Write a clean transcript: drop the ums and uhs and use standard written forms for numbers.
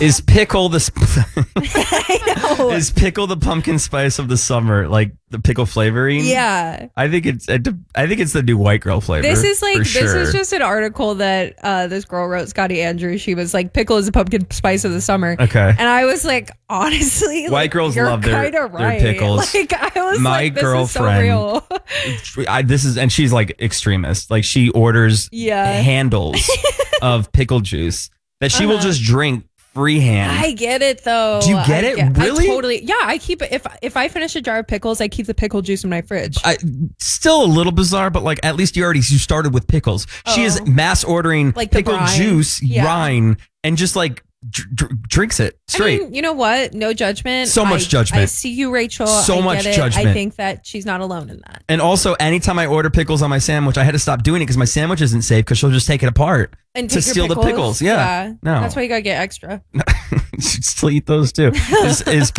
Is pickle the I know. is pickle the pumpkin spice of the summer, like the pickle flavoring? Yeah. I think it's the new white girl flavor. This is for sure. this is just an article that this girl wrote, Scotty Andrews. She was like, pickle is the pumpkin spice of the summer. Okay. And I was like, honestly, White like, girls you're love their kinda right. pickles. Like I was My like, this girlfriend, is so real. and she's like extremist. Like she orders handles of pickle juice that she will just drink freehand. I get it though. Do you get it? Really? I totally. Yeah, I keep it. If I finish a jar of pickles, I keep the pickle juice in my fridge. Still a little bizarre, but like at least you started with pickles. She is mass ordering Like the pickle brine. juice, rind, and just like drinks it straight. I mean, you know what? No judgment. So much judgment. I see you, Rachel. So I much get it. judgment. I think that she's not alone in that. And also, anytime I order pickles on my sandwich, I had to stop doing it because my sandwich isn't safe because she'll just take it apart And to take your steal the pickles. Yeah. No. That's why you gotta get extra. You should still eat those too. Is